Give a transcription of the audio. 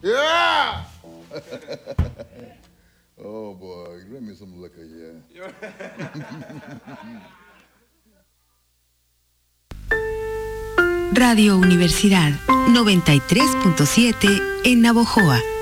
Yeah! Oh boy, bring me some liquor here. Radio Universidad 93.7 en Navojoa.